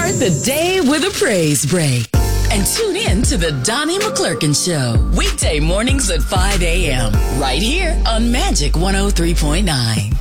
Start the day with a praise break. And tune in to the Donnie McClurkin Show. Weekday mornings at 5 a.m. right here on Magic 103.9.